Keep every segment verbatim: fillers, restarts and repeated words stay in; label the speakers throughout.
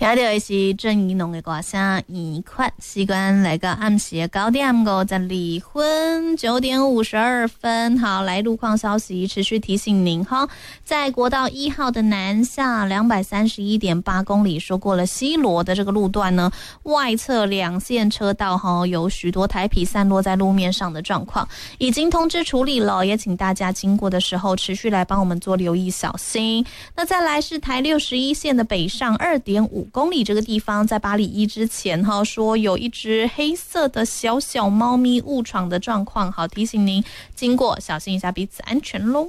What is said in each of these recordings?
Speaker 1: 听到的是郑宜农的歌声《一款》，时间来到暗时九點五十二分，九點五十二分。好，来路况消息，持续提醒您哈，在国道一号的南下两百三十一点八公里，说过了西螺的这个路段呢，外侧两线车道哈有许多台皮散落在路面上的状况，已经通知处理了，也请大家经过的时候持续来帮我们做留意，小心。那再来是台六十一线的北上二点五公里这个地方，在八里一之前哈，说有一只黑色的小小猫咪误闯的状况，好提醒您经过小心一下，彼此安全咯。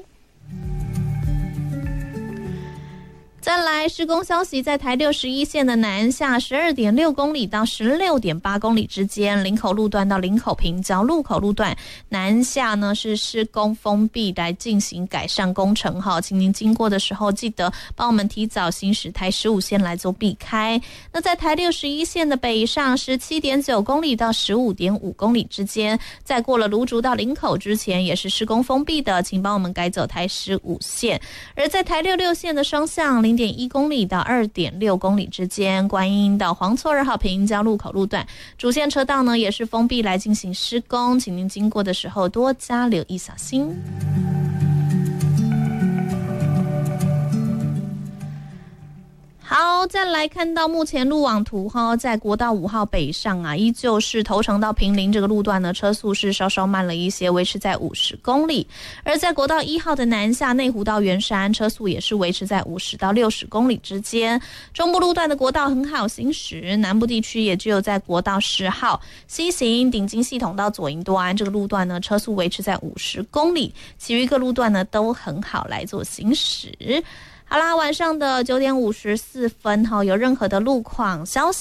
Speaker 1: 再来施工消息，在台六十一线的南下十二点六公里到十六点八公里之间，林口路段到林口平交路口路段南下呢是施工封闭来进行改善工程哈，请您经过的时候记得帮我们提早行驶台十五线来做避开。那在台六十一线的北上十七点九公里到十五点五公里之间，在过了芦竹到林口之前也是施工封闭的，请帮我们改走台十五线。而在台六六线的双向零点一公里到二点六公里之间，观音到黄厝二号平交路口路段主线车道呢也是封闭来进行施工，请您经过的时候多加留意小心。好，再来看到目前路网图哈，在国道五号北上啊，依旧是头城到坪林这个路段呢，车速是稍稍慢了一些，维持在五十公里。而在国道一号的南下内湖到圆山，车速也是维持在五十到六十公里之间。中部路段的国道很好行驶，南部地区也只有在国道十号西行顶金系统到左营端这个路段呢，车速维持在五十公里，其余各路段呢都很好来做行驶。好啦，晚上的九点五十四分哈，有任何的路况消息